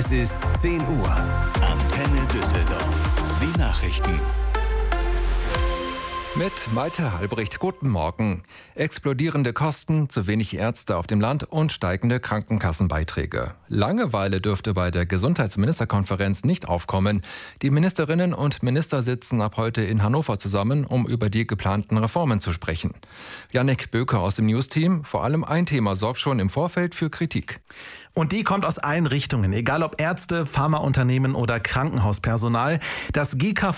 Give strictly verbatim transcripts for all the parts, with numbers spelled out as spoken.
Es ist zehn Uhr. Antenne Düsseldorf. Die Nachrichten. Mit Malte Halbricht, guten Morgen. Explodierende Kosten, zu wenig Ärzte auf dem Land und steigende Krankenkassenbeiträge. Langeweile dürfte bei der Gesundheitsministerkonferenz nicht aufkommen. Die Ministerinnen und Minister sitzen ab heute in Hannover zusammen, um über die geplanten Reformen zu sprechen. Jannik Böker aus dem News-Team. Vor allem ein Thema sorgt schon im Vorfeld für Kritik. Und die kommt aus allen Richtungen, egal ob Ärzte, Pharmaunternehmen oder Krankenhauspersonal. Das G K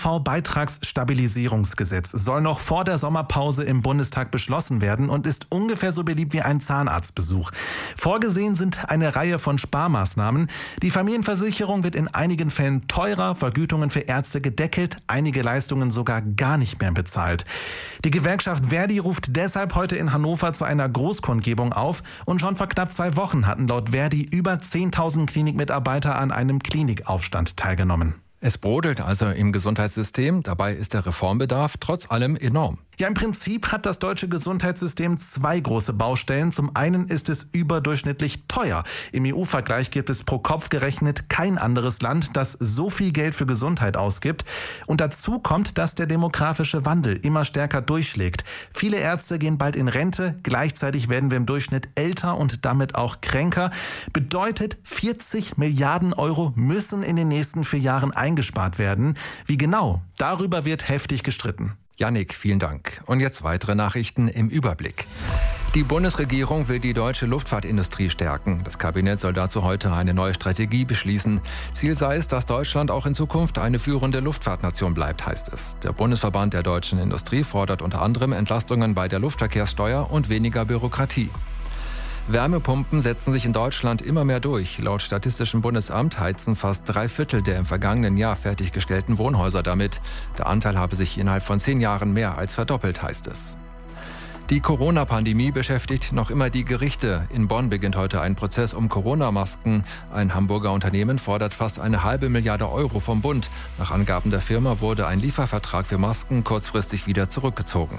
V-Beitragsstabilisierungsgesetz soll noch vor der Sommerpause im Bundestag beschlossen werden und ist ungefähr so beliebt wie ein Zahnarztbesuch. Vorgesehen sind eine Reihe von Sparmaßnahmen. Die Familienversicherung wird in einigen Fällen teurer, Vergütungen für Ärzte gedeckelt, einige Leistungen sogar gar nicht mehr bezahlt. Die Gewerkschaft Verdi ruft deshalb heute in Hannover zu einer Großkundgebung auf und schon vor knapp zwei Wochen hatten laut Verdi über zehntausend Klinikmitarbeiter an einem Klinikaufstand teilgenommen. Es brodelt also im Gesundheitssystem. Dabei ist der Reformbedarf trotz allem enorm. Ja, im Prinzip hat das deutsche Gesundheitssystem zwei große Baustellen. Zum einen ist es überdurchschnittlich teuer. Im E U-Vergleich gibt es pro Kopf gerechnet kein anderes Land, das so viel Geld für Gesundheit ausgibt. Und dazu kommt, dass der demografische Wandel immer stärker durchschlägt. Viele Ärzte gehen bald in Rente. Gleichzeitig werden wir im Durchschnitt älter und damit auch kränker. Bedeutet, vierzig Milliarden Euro müssen in den nächsten vier Jahren eingespart werden. Wie genau? Darüber wird heftig gestritten. Jannik, vielen Dank. Und jetzt weitere Nachrichten im Überblick. Die Bundesregierung will die deutsche Luftfahrtindustrie stärken. Das Kabinett soll dazu heute eine neue Strategie beschließen. Ziel sei es, dass Deutschland auch in Zukunft eine führende Luftfahrtnation bleibt, heißt es. Der Bundesverband der deutschen Industrie fordert unter anderem Entlastungen bei der Luftverkehrssteuer und weniger Bürokratie. Wärmepumpen setzen sich in Deutschland immer mehr durch. Laut Statistischem Bundesamt heizen fast drei Viertel der im vergangenen Jahr fertiggestellten Wohnhäuser damit. Der Anteil habe sich innerhalb von zehn Jahren mehr als verdoppelt, heißt es. Die Corona-Pandemie beschäftigt noch immer die Gerichte. In Bonn beginnt heute ein Prozess um Corona-Masken. Ein Hamburger Unternehmen fordert fast eine halbe Milliarde Euro vom Bund. Nach Angaben der Firma wurde ein Liefervertrag für Masken kurzfristig wieder zurückgezogen.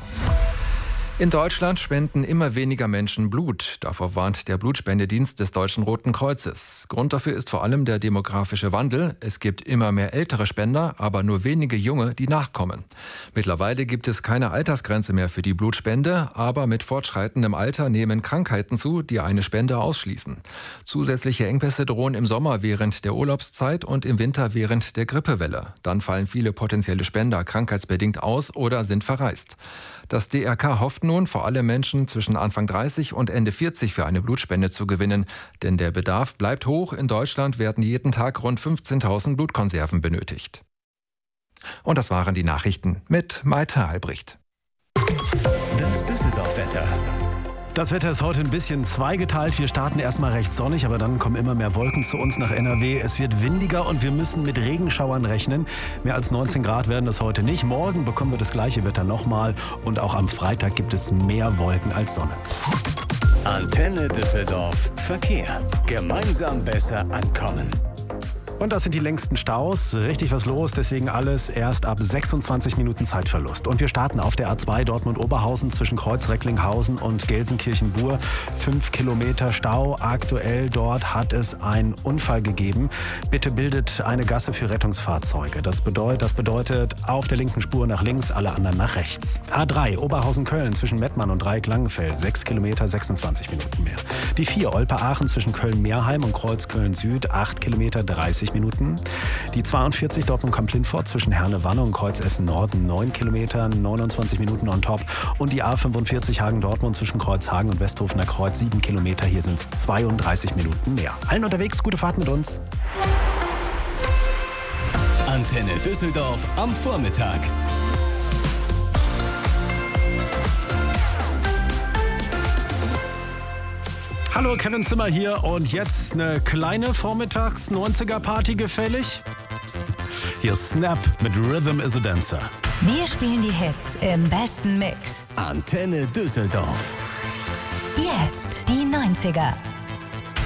In Deutschland spenden immer weniger Menschen Blut. Davor warnt der Blutspendedienst des Deutschen Roten Kreuzes. Grund dafür ist vor allem der demografische Wandel. Es gibt immer mehr ältere Spender, aber nur wenige Junge, die nachkommen. Mittlerweile gibt es keine Altersgrenze mehr für die Blutspende, aber mit fortschreitendem Alter nehmen Krankheiten zu, die eine Spende ausschließen. Zusätzliche Engpässe drohen im Sommer während der Urlaubszeit und im Winter während der Grippewelle. Dann fallen viele potenzielle Spender krankheitsbedingt aus oder sind verreist. Das D R K hofft nun, vor allem Menschen zwischen Anfang dreißig und Ende vierzig für eine Blutspende zu gewinnen. Denn der Bedarf bleibt hoch. In Deutschland werden jeden Tag rund fünfzehntausend Blutkonserven benötigt. Und das waren die Nachrichten mit Malte Halbricht. Das Düsseldorf-Wetter. Das Wetter ist heute ein bisschen zweigeteilt. Wir starten erstmal recht sonnig, aber dann kommen immer mehr Wolken zu uns nach N R W. Es wird windiger und wir müssen mit Regenschauern rechnen. Mehr als neunzehn Grad werden es heute nicht. Morgen bekommen wir das gleiche Wetter nochmal und auch am Freitag gibt es mehr Wolken als Sonne. Antenne Düsseldorf Verkehr. Gemeinsam besser ankommen. Und das sind die längsten Staus. Richtig was los, deswegen alles erst ab sechsundzwanzig Minuten Zeitverlust. Und wir starten auf der A zwei Dortmund-Oberhausen zwischen Kreuz-Recklinghausen und Gelsenkirchen-Bur. Fünf Kilometer Stau. Aktuell dort hat es einen Unfall gegeben. Bitte bildet eine Gasse für Rettungsfahrzeuge. Das bedeutet, das bedeutet auf der linken Spur nach links, alle anderen nach rechts. A drei Oberhausen-Köln zwischen Mettmann und Dreieck-Langenfeld. Sechs Kilometer, sechsundzwanzig Minuten mehr. Die vier Olpe-Aachen zwischen Köln-Meerheim und Kreuz-Köln-Süd. Acht Kilometer, dreißig Minuten. Die zweiundvierzig Dortmund-Kamp-Lindfort zwischen Herne-Wanne und Kreuz-Essen-Norden, neun Kilometer, neunundzwanzig Minuten on top. Und die A fünfundvierzig Hagen-Dortmund zwischen Kreuzhagen und Westhofener Kreuz, sieben Kilometer. Hier sind es zweiunddreißig Minuten mehr. Allen unterwegs, gute Fahrt mit uns. Antenne Düsseldorf am Vormittag. Hallo, Kevin Zimmer hier und jetzt eine kleine Vormittags-neunziger-Party gefällig? Hier ist Snap mit Rhythm is a Dancer. Wir spielen die Hits im besten Mix. Antenne Düsseldorf. Jetzt die neunziger.